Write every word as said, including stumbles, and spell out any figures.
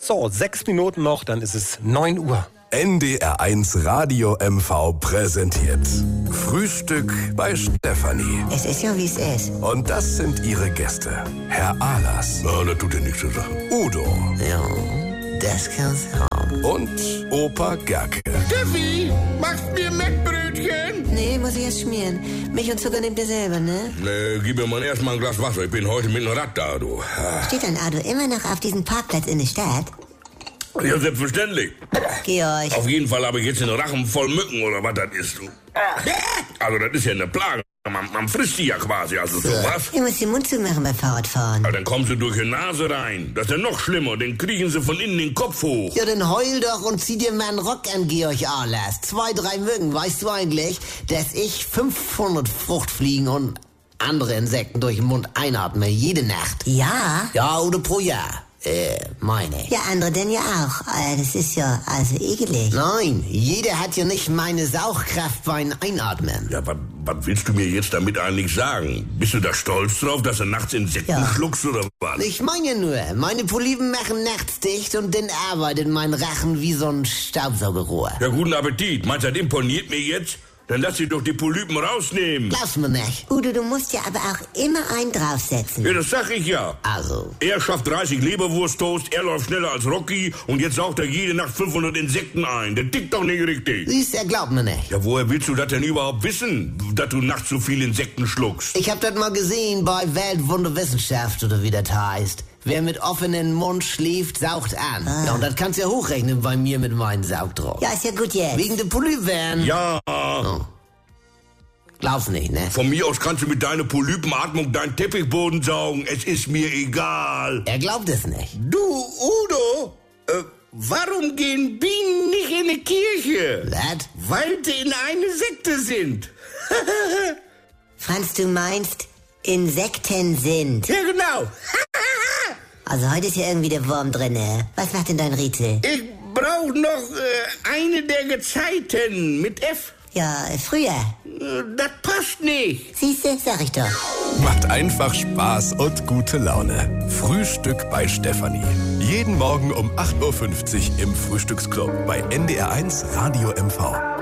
So, sechs Minuten noch, dann ist es neun Uhr. N D R eins Radio M V präsentiert Frühstück bei Stefanie. Es ist ja, wie es ist. Und das sind ihre Gäste. Herr Ahlers. Ja, das tut ja nichts zu sagen. Udo. Ja, das kann's haben. Und Opa Gerke. Steffi, machst mir Mettbrötchen? Nee, muss ich erst schmieren. Milch und Zucker nehmt ihr selber, ne? Nee, gib mir mal erst mal ein Glas Wasser. Ich bin heute mit dem Rad da, du. Steht dein Auto immer noch auf diesem Parkplatz in der Stadt? Ja, selbstverständlich. Georg. Auf jeden Fall habe ich jetzt den Rachen voll Mücken oder was das ist, du. Also, das ist ja eine Plage. Man, man frisst die ja quasi, also so was. Du musst den Mund zumachen bei Fahrradfahren. Aber dann kommst du durch die Nase rein. Das ist ja noch schlimmer. Dann kriegen sie von innen den Kopf hoch. Ja, dann heul doch und zieh dir mal einen Rock an, Georg Ahlers. Zwei, drei Mücken. Weißt du eigentlich, dass ich fünfhundert Fruchtfliegen und andere Insekten durch den Mund einatme, jede Nacht? Ja? Ja, oder pro Jahr. Äh, meine. Ja, andere denn ja auch. Äh, Das ist ja also ekelig. Nein, jeder hat ja nicht meine Saugkraft beim Einatmen. Ja, was willst du mir jetzt damit eigentlich sagen? Bist du da stolz drauf, dass du nachts Insekten Ja. schluckst oder was? Ich meine nur, meine Polypen machen nachts dicht und dann arbeitet mein Rachen wie so ein Staubsaugerrohr. Ja, guten Appetit. Meinst du, das imponiert mir jetzt? Dann lass sie doch die Polypen rausnehmen. Glaubst mir nicht. Udo, du musst ja aber auch immer einen draufsetzen. Ja, das sag ich ja. Also, Er schafft dreißig Leberwursttoast, er läuft schneller als Rocky und jetzt saugt er jede Nacht fünfhundert Insekten ein. Der tickt doch nicht richtig. siehst du, glaubt mir nicht. Ja, woher willst du das denn überhaupt wissen, dass du nachts so viel Insekten schluckst? Ich hab das mal gesehen bei Weltwunderwissenschaft oder wie das heißt. Wer mit offenem Mund schläft, saugt an. Ah. Ja, und das kannst du ja hochrechnen bei mir mit meinem Saugdruck. Ja, ist ja gut jetzt. Wegen der Polypen. Ja, Glaubst nicht, ne? von mir aus kannst du mit deiner Polypenatmung deinen Teppichboden saugen. Es ist mir egal. Er glaubt es nicht. Du, Udo, äh, warum gehen Bienen nicht in die Kirche? Was? Weil sie in eine Sekte sind. Franz, du meinst, Insekten sind. Ja, genau. Also heute ist ja irgendwie der Wurm drinne. Was macht denn dein Rätsel? Ich brauche noch äh, eine der Gezeiten mit F. Ja, früher. Äh, Das passt nicht. Siehste, sag ich doch. Macht einfach Spaß und gute Laune. Frühstück bei Stefanie. Jeden Morgen um acht Uhr fünfzig im Frühstücksclub bei N D R eins Radio M V.